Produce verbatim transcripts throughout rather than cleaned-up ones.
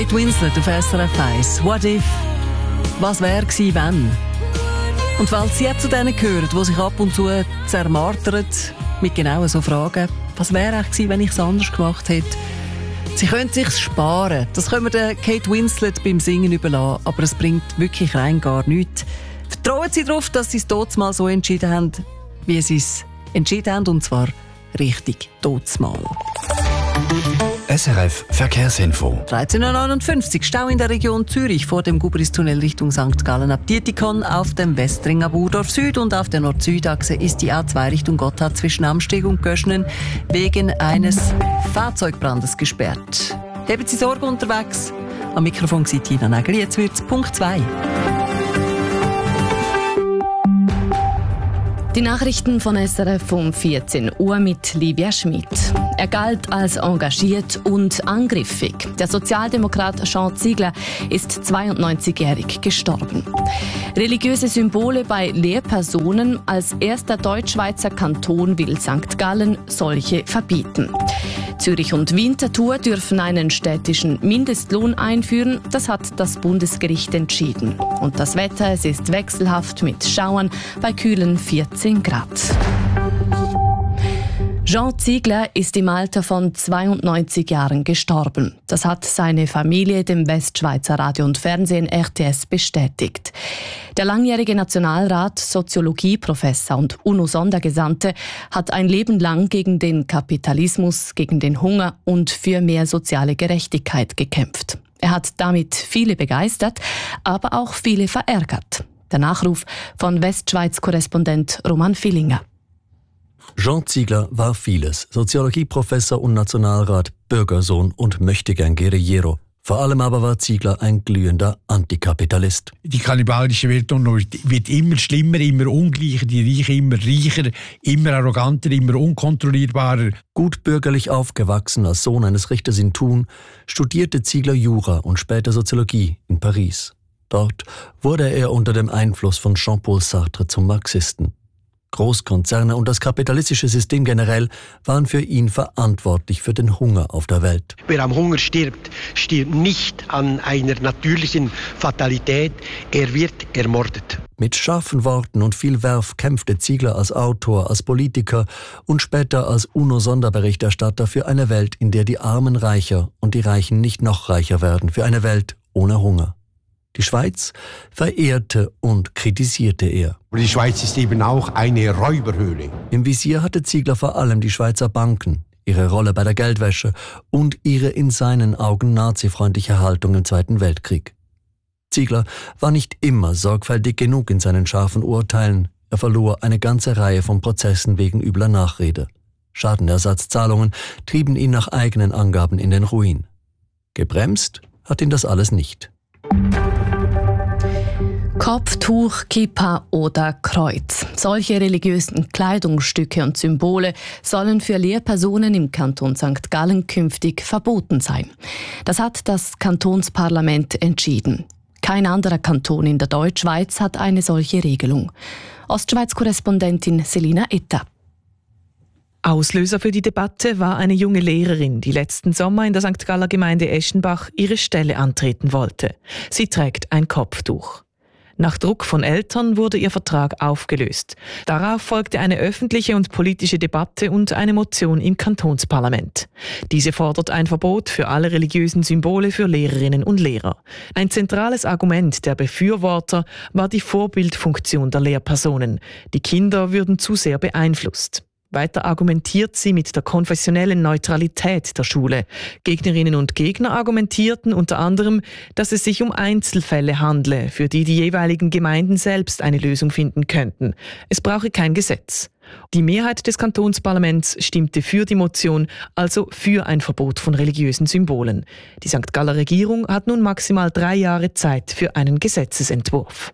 Kate Winslet auf S R F eins. What if? Was wäre gewesen, wenn? Und weil sie jetzt zu denen gehört, die sich ab und zu zermartern mit genau so Fragen, was wäre eigentlich gewesen, wenn ich es anders gemacht hätte? Sie können sich sparen. Das können wir der Kate Winslet beim Singen überlassen, aber es bringt wirklich rein gar nichts. Vertrauen Sie darauf, dass Sie es dort mal so entschieden haben, wie Sie es entschieden haben, und zwar richtig dort mal. S R F Verkehrsinfo. dreizehn Uhr neunundfünfzig, Stau in der Region Zürich vor dem Gubristunnel Richtung Sankt Gallen ab Dietikon, auf dem Westring ab Urdorf Süd und auf der Nord-Süd-Achse ist die A zwei Richtung Gotthard zwischen Amsteg und Göschnen wegen eines Fahrzeugbrandes gesperrt. Haben Sie Sorge unterwegs? Am Mikrofon war Tina Nägeli, jetzt wird es Punkt zwei. Die Nachrichten von S R F um vierzehn Uhr mit Livia Schmid. Er galt als engagiert und angriffig. Der Sozialdemokrat Jean Ziegler ist zweiundneunzigjährig gestorben. Religiöse Symbole bei Lehrpersonen. Als erster Deutschschweizer Kanton will Sankt Gallen solche verbieten. Zürich und Winterthur dürfen einen städtischen Mindestlohn einführen. Das hat das Bundesgericht entschieden. Und das Wetter, es ist wechselhaft mit Schauern bei kühlen vierzehn Grad. Jean Ziegler ist im Alter von zweiundneunzig Jahren gestorben. Das hat seine Familie dem Westschweizer Radio und Fernsehen R T S bestätigt. Der langjährige Nationalrat, Soziologieprofessor und UNO-Sondergesandte hat ein Leben lang gegen den Kapitalismus, gegen den Hunger und für mehr soziale Gerechtigkeit gekämpft. Er hat damit viele begeistert, aber auch viele verärgert. Der Nachruf von Westschweiz-Korrespondent Roman Villinger. Jean Ziegler war vieles. Soziologieprofessor und Nationalrat, Bürgersohn und Möchtegern Guerillero. Vor allem aber war Ziegler ein glühender Antikapitalist. Die kannibalische Welt wird immer schlimmer, immer ungleicher, die Reichen immer reicher, immer arroganter, immer unkontrollierbarer. Gut bürgerlich aufgewachsen als Sohn eines Richters in Thun, studierte Ziegler Jura und später Soziologie in Paris. Dort wurde er unter dem Einfluss von Jean-Paul Sartre zum Marxisten. Großkonzerne und das kapitalistische System generell waren für ihn verantwortlich für den Hunger auf der Welt. Wer am Hunger stirbt, stirbt nicht an einer natürlichen Fatalität, er wird ermordet. Mit scharfen Worten und viel Werf kämpfte Ziegler als Autor, als Politiker und später als UNO-Sonderberichterstatter für eine Welt, in der die Armen reicher und die Reichen nicht noch reicher werden, für eine Welt ohne Hunger. Die Schweiz verehrte und kritisierte er. Die Schweiz ist eben auch eine Räuberhöhle. Im Visier hatte Ziegler vor allem die Schweizer Banken, ihre Rolle bei der Geldwäsche und ihre in seinen Augen nazifreundliche Haltung im Zweiten Weltkrieg. Ziegler war nicht immer sorgfältig genug in seinen scharfen Urteilen. Er verlor eine ganze Reihe von Prozessen wegen übler Nachrede. Schadenersatzzahlungen trieben ihn nach eigenen Angaben in den Ruin. Gebremst hat ihn das alles nicht. Kopftuch, Kippa oder Kreuz. Solche religiösen Kleidungsstücke und Symbole sollen für Lehrpersonen im Kanton Sankt Gallen künftig verboten sein. Das hat das Kantonsparlament entschieden. Kein anderer Kanton in der Deutschschweiz hat eine solche Regelung. Ostschweiz-Korrespondentin Selina Etta. Auslöser für die Debatte war eine junge Lehrerin, die letzten Sommer in der Sankt Galler Gemeinde Eschenbach ihre Stelle antreten wollte. Sie trägt ein Kopftuch. Nach Druck von Eltern wurde ihr Vertrag aufgelöst. Darauf folgte eine öffentliche und politische Debatte und eine Motion im Kantonsparlament. Diese fordert ein Verbot für alle religiösen Symbole für Lehrerinnen und Lehrer. Ein zentrales Argument der Befürworter war die Vorbildfunktion der Lehrpersonen. Die Kinder würden zu sehr beeinflusst. Weiter argumentiert sie mit der konfessionellen Neutralität der Schule. Gegnerinnen und Gegner argumentierten unter anderem, dass es sich um Einzelfälle handle, für die die jeweiligen Gemeinden selbst eine Lösung finden könnten. Es brauche kein Gesetz. Die Mehrheit des Kantonsparlaments stimmte für die Motion, also für ein Verbot von religiösen Symbolen. Die Sankt Galler Regierung hat nun maximal drei Jahre Zeit für einen Gesetzesentwurf.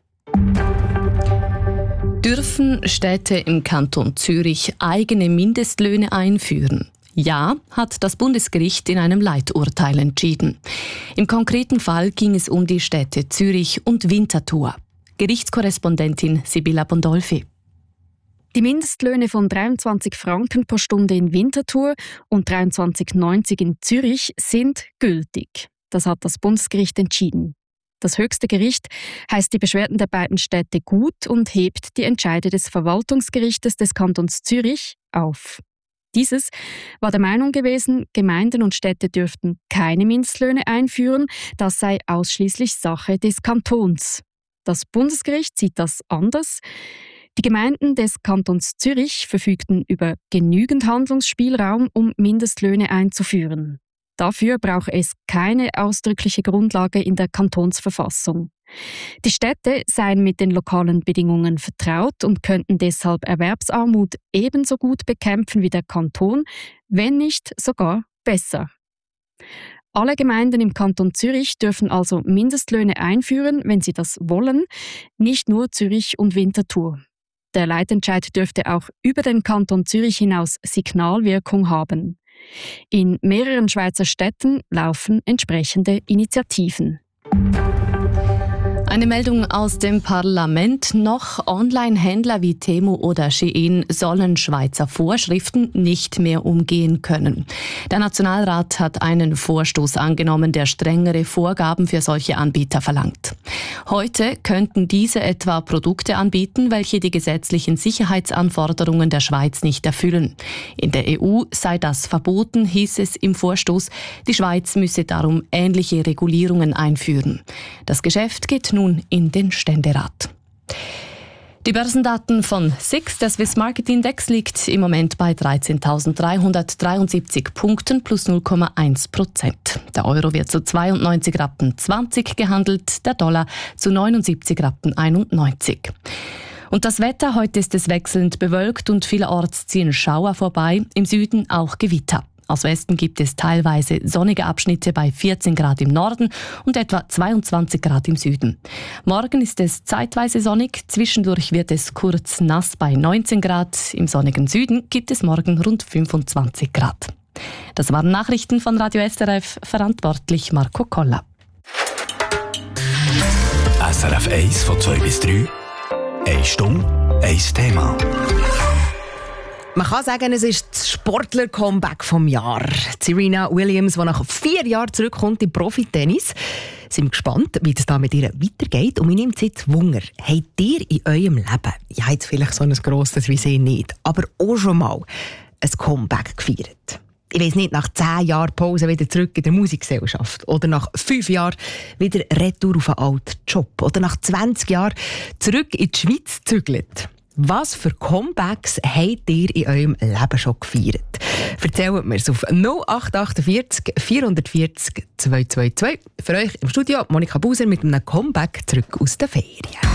Dürfen Städte im Kanton Zürich eigene Mindestlöhne einführen? Ja, hat das Bundesgericht in einem Leiturteil entschieden. Im konkreten Fall ging es um die Städte Zürich und Winterthur. Gerichtskorrespondentin Sibylla Bondolfi. Die Mindestlöhne von dreiundzwanzig Franken pro Stunde in Winterthur und dreiundzwanzig neunzig in Zürich sind gültig. Das hat das Bundesgericht entschieden. Das höchste Gericht heißt die Beschwerden der beiden Städte gut und hebt die Entscheide des Verwaltungsgerichtes des Kantons Zürich auf. Dieses war der Meinung gewesen, Gemeinden und Städte dürften keine Mindestlöhne einführen, das sei ausschließlich Sache des Kantons. Das Bundesgericht sieht das anders. Die Gemeinden des Kantons Zürich verfügten über genügend Handlungsspielraum, um Mindestlöhne einzuführen. Dafür brauche es keine ausdrückliche Grundlage in der Kantonsverfassung. Die Städte seien mit den lokalen Bedingungen vertraut und könnten deshalb Erwerbsarmut ebenso gut bekämpfen wie der Kanton, wenn nicht sogar besser. Alle Gemeinden im Kanton Zürich dürfen also Mindestlöhne einführen, wenn sie das wollen, nicht nur Zürich und Winterthur. Der Leitentscheid dürfte auch über den Kanton Zürich hinaus Signalwirkung haben. In mehreren Schweizer Städten laufen entsprechende Initiativen. Eine Meldung aus dem Parlament. Noch Online-Händler wie Temu oder Shein sollen Schweizer Vorschriften nicht mehr umgehen können. Der Nationalrat hat einen Vorstoß angenommen, der strengere Vorgaben für solche Anbieter verlangt. Heute könnten diese etwa Produkte anbieten, welche die gesetzlichen Sicherheitsanforderungen der Schweiz nicht erfüllen. In der E U sei das verboten, hieß es im Vorstoß. Die Schweiz müsse darum ähnliche Regulierungen einführen. Das Geschäft geht nun in den Ständerat. Die Börsendaten von S I X, der Swiss Market Index, liegt im Moment bei dreizehntausenddreihundertdreiundsiebzig Punkten plus null Komma eins Prozent. Der Euro wird zu zweiundneunzig Rappen zwanzig gehandelt, der Dollar zu neunundsiebzig Rappen einundneunzig. Und das Wetter, heute ist es wechselnd bewölkt und vielerorts ziehen Schauer vorbei, im Süden auch Gewitter. Aus Westen gibt es teilweise sonnige Abschnitte bei vierzehn Grad im Norden und etwa zweiundzwanzig Grad im Süden. Morgen ist es zeitweise sonnig, zwischendurch wird es kurz nass bei neunzehn Grad. Im sonnigen Süden gibt es morgen rund fünfundzwanzig Grad. Das waren Nachrichten von Radio S R F, verantwortlich Marco Koller. S R F eins von zwei bis drei. Eine Stunde, ein Thema. Man kann sagen, es ist das Sportler-Comeback vom Jahr. Serena Williams, die nach vier Jahren zurückkommt im Profitennis. Sind wir gespannt, wie es da mit ihr weitergeht. Und mir nimmt es jetzt Wunder. Habt ihr in eurem Leben, ja jetzt vielleicht so ein grosses wie sie nicht, aber auch schon mal ein Comeback gefeiert? Ich weiss nicht, nach zehn Jahren Pause wieder zurück in der Musikgesellschaft. Oder nach fünf Jahren wieder Retour auf einen alten Job. Oder nach zwanzig Jahren zurück in die Schweiz gezügelt. Was für Comebacks habt ihr in eurem Leben schon gefeiert? Erzählt mir es auf null acht achtundvierzig vierhundertvierzig zweihundertzweiundzwanzig. Für euch im Studio Monika Buser mit einem Comeback zurück aus den Ferien.